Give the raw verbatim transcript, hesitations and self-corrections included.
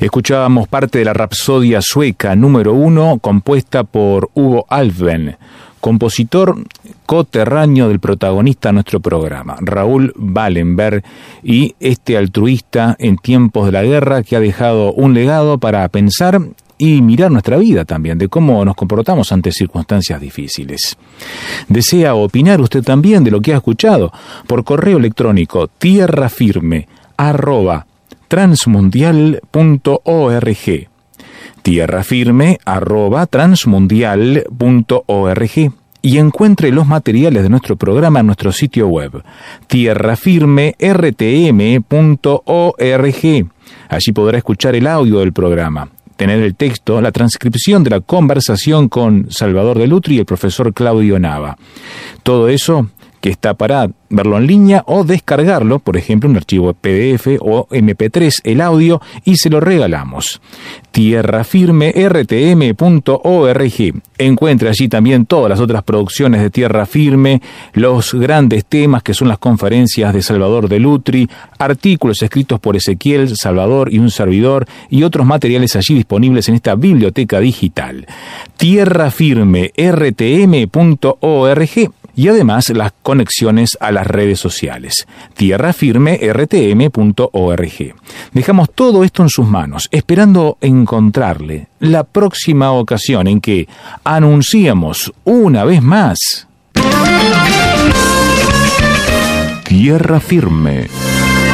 Escuchábamos parte de la Rapsodia Sueca número uno, compuesta por Hugo Alfven, compositor coterráneo del protagonista de nuestro programa, Raúl Wallenberg, y este altruista en tiempos de la guerra que ha dejado un legado para pensar y mirar nuestra vida también, de cómo nos comportamos ante circunstancias difíciles. ¿Desea opinar usted también de lo que ha escuchado? Por correo electrónico tierrafirme arroba transmundial punto org, tierrafirme arroba transmundial punto org, y encuentre los materiales de nuestro programa en nuestro sitio web tierrafirme r t m punto org. Allí podrá escuchar el audio del programa, tener el texto, la transcripción de la conversación con Salvador Delutri y el profesor Claudio Nava. Todo eso que está para verlo en línea o descargarlo, por ejemplo, un archivo P D F o eme pe tres, el audio, y se lo regalamos. tierrafirme r t m punto org. Encuentra allí también todas las otras producciones de Tierra Firme, los grandes temas que son las conferencias de Salvador Delutri, artículos escritos por Ezequiel, Salvador y un servidor, y otros materiales allí disponibles en esta biblioteca digital. tierrafirme r t m punto org. Y además las conexiones a las redes sociales, tierrafirme r t m punto org. Dejamos todo esto en sus manos, esperando encontrarle la próxima ocasión en que anunciamos una vez más Tierra Firme.